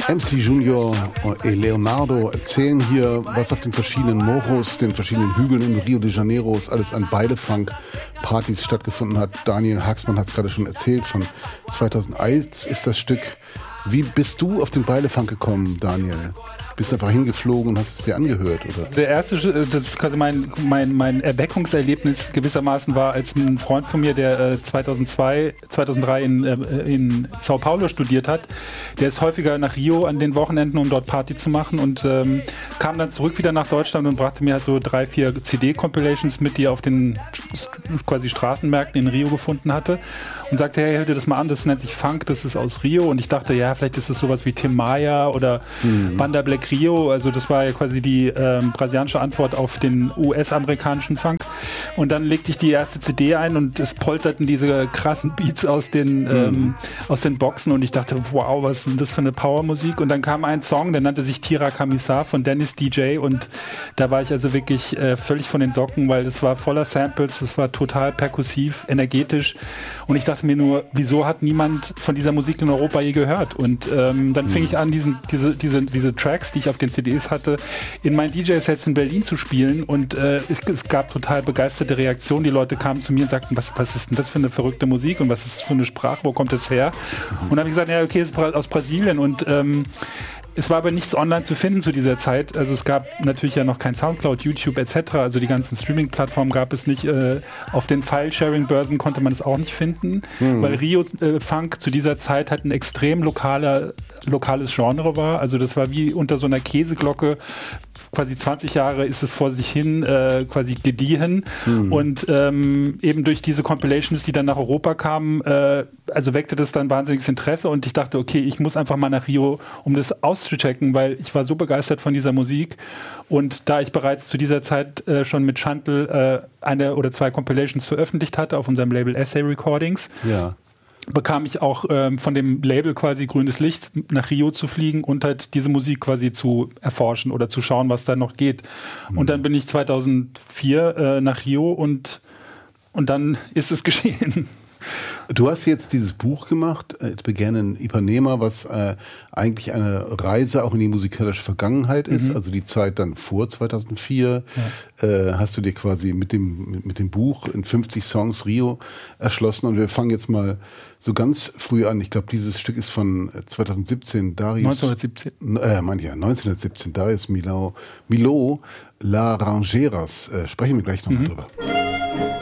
MC Junior und Leonardo erzählen hier, was auf den verschiedenen Morros, den verschiedenen Hügeln in Rio de Janeiro alles an Beilefunk-Partys stattgefunden hat. Daniel Haaksmann hat es gerade schon erzählt, von 2001 ist das Stück. Wie bist du auf den Beilefunk gekommen, Daniel? Bist du einfach hingeflogen und hast es dir angehört, oder? Der erste, das ist quasi mein Erweckungserlebnis gewissermaßen war, als ein Freund von mir, der 2003 in Sao Paulo studiert hat, der ist häufiger nach Rio an den Wochenenden, um dort Party zu machen und kam dann zurück wieder nach Deutschland und brachte mir halt so 3-4 CD-Compilations mit, die er auf den quasi Straßenmärkten in Rio gefunden hatte und sagte, hey, hör dir das mal an, das nennt sich Funk, das ist aus Rio und ich dachte, ja, vielleicht ist es sowas wie Tim Maya oder Banda Black Rio, also das war ja quasi die brasilianische Antwort auf den US-amerikanischen Funk. Und dann legte ich die erste CD ein und es polterten diese krassen Beats aus den Boxen und ich dachte, wow, was ist denn das für eine Powermusik? Und dann kam ein Song, der nannte sich Tira Camisar von Dennis DJ und da war ich also wirklich völlig von den Socken, weil das war voller Samples, das war total perkussiv, energetisch und ich dachte mir nur, wieso hat niemand von dieser Musik in Europa je gehört? Und dann fing ich an, diese Tracks, die ich auf den CDs hatte, in meinen DJ-Sets in Berlin zu spielen und es gab total begeisterte Reaktionen. Die Leute kamen zu mir und sagten, was ist denn das für eine verrückte Musik und was ist das für eine Sprache, wo kommt das her? Und dann habe ich gesagt, ja, okay, es ist aus Brasilien und es war aber nichts online zu finden zu dieser Zeit. Also es gab natürlich ja noch kein Soundcloud, YouTube etc. Also die ganzen Streaming-Plattformen gab es nicht. Auf den File-Sharing-Börsen konnte man es auch nicht finden, weil Rio Funk zu dieser Zeit halt ein extrem lokales Genre war. Also das war wie unter so einer Käseglocke. Quasi 20 Jahre ist es vor sich hin quasi gediehen und eben durch diese Compilations, die dann nach Europa kamen, also weckte das dann wahnsinniges Interesse und ich dachte, okay, ich muss einfach mal nach Rio, um das auszuchecken, weil ich war so begeistert von dieser Musik und da ich bereits zu dieser Zeit schon mit Chantal eine oder zwei Compilations veröffentlicht hatte auf unserem Label Essay Recordings, bekam ich auch von dem Label quasi grünes Licht, nach Rio zu fliegen und halt diese Musik quasi zu erforschen oder zu schauen, was da noch geht. Und dann bin ich 2004 nach Rio und dann ist es geschehen. Du hast jetzt dieses Buch gemacht, It Began in Ipanema, was eigentlich eine Reise auch in die musikalische Vergangenheit ist, also die Zeit dann vor 2004. Hast du dir quasi mit dem Buch in 50 Songs Rio erschlossen und wir fangen jetzt mal so ganz früh an. Ich glaube, dieses Stück ist von 2017, 1917, Darius Milhaud, La Rangeras. Sprechen wir gleich nochmal drüber.